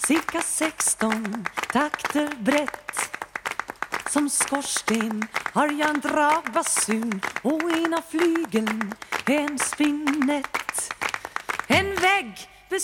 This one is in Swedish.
cirka 16 takter brett. Som skorsten har jag en dragbasun och ena flygeln en spinett. En vägg